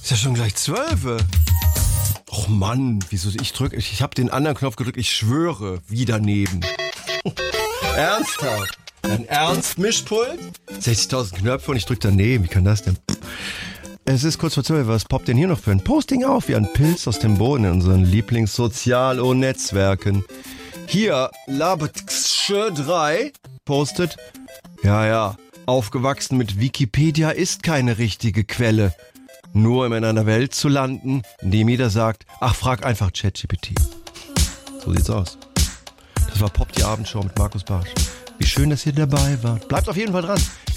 Ist ja schon gleich 12. Och Mann, wieso ich hab den anderen Knopf gedrückt, ich schwöre, wie daneben. Ernsthaft? Ein Ernst-Mischpult? 60.000 Knöpfe und ich drück daneben, wie kann das denn? Es ist kurz vor 12, was poppt denn hier noch für ein Posting auf, wie ein Pilz aus dem Boden in unseren Lieblings-Sozial-Netzwerken. Hier, Labetsche3 postet, ja, aufgewachsen mit Wikipedia ist keine richtige Quelle. Nur um in einer Welt zu landen, in dem jeder sagt, ach, frag einfach ChatGPT. So sieht's aus. Das war Pop die Abendshow mit Markus Bartsch. Wie schön, dass ihr dabei wart. Bleibt auf jeden Fall dran.